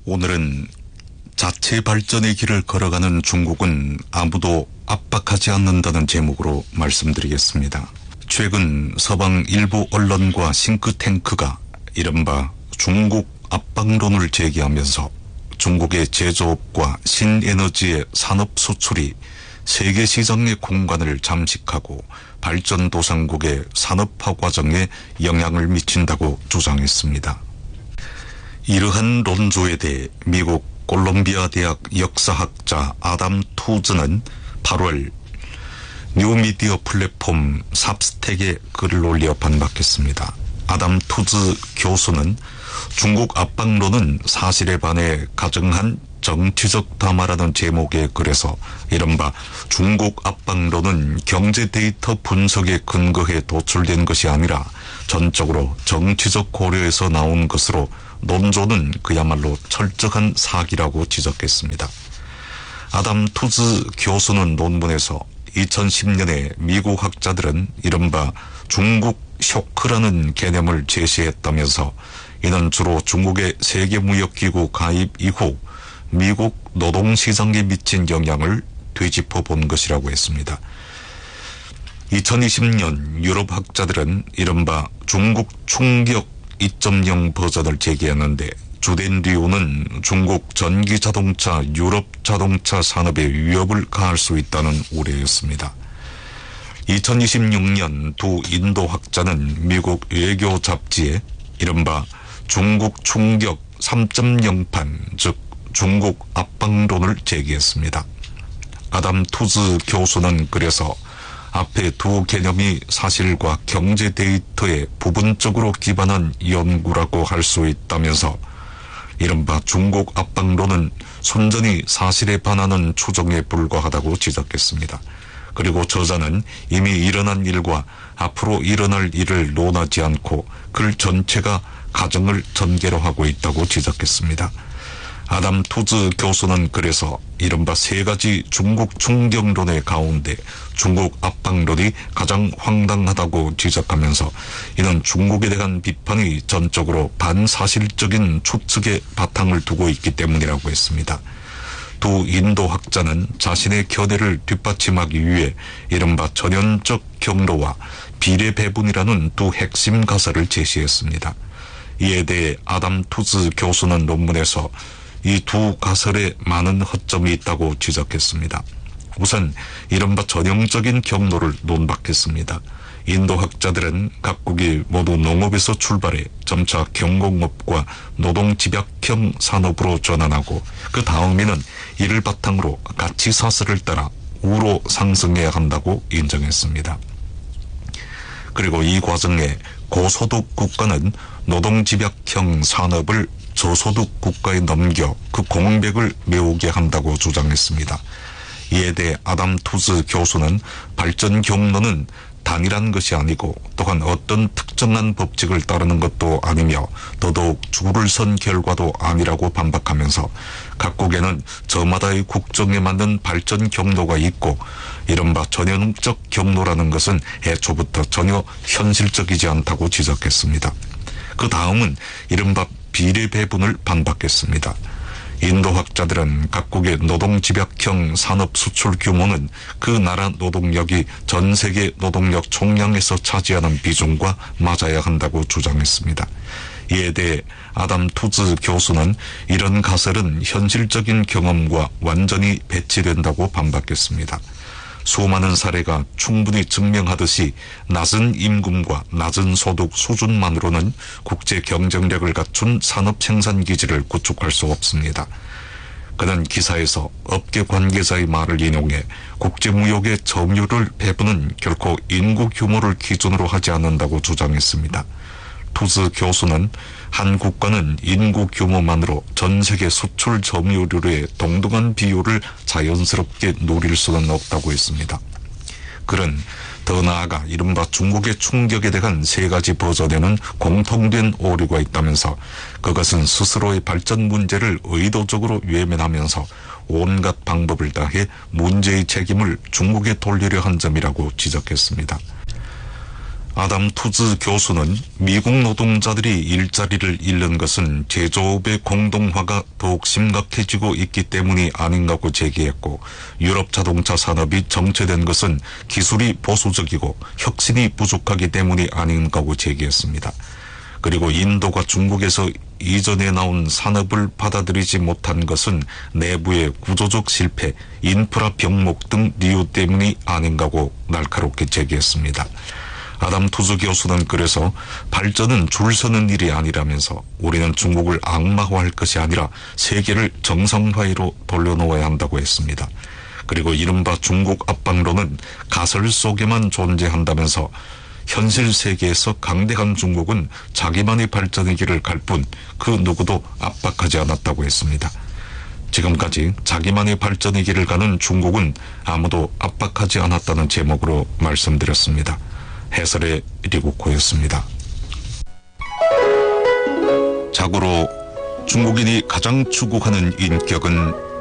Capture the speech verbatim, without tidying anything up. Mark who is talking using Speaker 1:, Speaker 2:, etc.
Speaker 1: 오늘은 자체 발전의 길을 걸어가는 중국은 아무도 압박하지 않는다는 제목으로 말씀드리겠습니다. 최근 서방 일부 언론과 싱크탱크가 이른바 중국 압박론을 제기하면서 중국의 제조업과 신에너지의 산업 수출이 세계 시장의 공간을 잠식하고 발전도상국의 산업화 과정에 영향을 미친다고 주장했습니다. 이러한 논조에 대해 미국 콜롬비아 대학 역사학자 아담 투즈는 팔월 뉴미디어 플랫폼 삽스택에 글을 올려 반박했습니다. 아담 투즈 교수는 중국 압박론은 사실에 반해 가정한 정치적 담화라는 제목의 글에서 이른바 중국 압박론은 경제 데이터 분석에 근거해 도출된 것이 아니라 전적으로 정치적 고려에서 나온 것으로 논조는 그야말로 철저한 사기라고 지적했습니다. 아담 투즈 교수는 논문에서 이천십 년에 미국 학자들은 이른바 중국 쇼크라는 개념을 제시했다면서 이는 주로 중국의 세계무역기구 가입 이후 미국 노동시장에 미친 영향을 되짚어 본 것이라고 했습니다. 이천이십 년 유럽 학자들은 이른바 중국 충격 이 점 영 버전을 제기했는데 주된 이유는 중국 전기자동차 유럽 자동차 산업에 위협을 가할 수 있다는 우려였습니다. 이천이십육 년 두 인도 학자는 미국 외교 잡지에 이른바 중국 충격 삼 점 영판 즉 중국 압박론을 제기했습니다. 아담 투즈 교수는 그래서 앞에 두 개념이 사실과 경제 데이터에 부분적으로 기반한 연구라고 할 수 있다면서 이른바 중국 압박론은 순전히 사실에 반하는 추정에 불과하다고 지적했습니다. 그리고 저자는 이미 일어난 일과 앞으로 일어날 일을 논하지 않고 글 전체가 가정을 전개로 하고 있다고 지적했습니다. 아담 투즈 교수는 그래서 이른바 세 가지 중국 충격론의 가운데 중국 압박론이 가장 황당하다고 지적하면서 이는 중국에 대한 비판이 전적으로 반사실적인 추측에 바탕을 두고 있기 때문이라고 했습니다. 두 인도 학자는 자신의 견해를 뒷받침하기 위해 이른바 전형적 경로와 비례 배분이라는 두 핵심 가설을 제시했습니다. 이에 대해 아담 투즈 교수는 논문에서 이 두 가설에 많은 허점이 있다고 지적했습니다. 우선 이른바 전형적인 경로를 논박했습니다. 인도 학자들은 각국이 모두 농업에서 출발해 점차 경공업과 노동집약형 산업으로 전환하고 그 다음에는 이를 바탕으로 가치 사슬을 따라 우로 상승해야 한다고 인정했습니다. 그리고 이 과정에 고소득 국가는 노동집약형 산업을 저소득 국가에 넘겨 그 공백을 메우게 한다고 주장했습니다. 이에 대해 아담 투즈 교수는 발전 경로는 단일한 것이 아니고 또한 어떤 특정한 법칙을 따르는 것도 아니며 더더욱 줄을 선 결과도 아니라고 반박하면서 각국에는 저마다의 국정에 맞는 발전 경로가 있고 이른바 전형적 경로라는 것은 애초부터 전혀 현실적이지 않다고 지적했습니다. 그 다음은 이른바 비례 배분을 반박했습니다. 인도 학자들은 각국의 노동집약형 산업 수출 규모는 그 나라 노동력이 전 세계 노동력 총량에서 차지하는 비중과 맞아야 한다고 주장했습니다. 이에 대해 아담 투즈 교수는 이런 가설은 현실적인 경험과 완전히 배치된다고 반박했습니다. 수많은 사례가 충분히 증명하듯이 낮은 임금과 낮은 소득 수준만으로는 국제 경쟁력을 갖춘 산업 생산 기지를 구축할 수 없습니다. 그는 기사에서 업계 관계자의 말을 인용해 국제무역의 점유율을 배분은 결코 인구 규모를 기준으로 하지 않는다고 주장했습니다. 투즈 교수는 한 국가는 인구 규모만으로 전 세계 수출 점유율의 동등한 비율을 자연스럽게 누릴 수는 없다고 했습니다. 그는 더 나아가 이른바 중국의 충격에 대한 세 가지 버전에는 공통된 오류가 있다면서 그것은 스스로의 발전 문제를 의도적으로 외면하면서 온갖 방법을 다해 문제의 책임을 중국에 돌리려 한 점이라고 지적했습니다. 아담 투즈 교수는 미국 노동자들이 일자리를 잃는 것은 제조업의 공동화가 더욱 심각해지고 있기 때문이 아닌가고 제기했고, 유럽 자동차 산업이 정체된 것은 기술이 보수적이고 혁신이 부족하기 때문이 아닌가고 제기했습니다. 그리고 인도가 중국에서 이전에 나온 산업을 받아들이지 못한 것은 내부의 구조적 실패, 인프라 병목 등 이유 때문이 아닌가고 날카롭게 제기했습니다. 아담 투즈 교수는 그래서 발전은 줄 서는 일이 아니라면서 우리는 중국을 악마화할 것이 아니라 세계를 정상화로 돌려놓아야 한다고 했습니다. 그리고 이른바 중국 압박론은 가설 속에만 존재한다면서 현실 세계에서 강대한 중국은 자기만의 발전의 길을 갈 뿐 그 누구도 압박하지 않았다고 했습니다. 지금까지 자기만의 발전의 길을 가는 중국은 아무도 압박하지 않았다는 제목으로 말씀드렸습니다. 해설의 리구코였습니다. 자고로 중국인이 가장 추구하는 인격은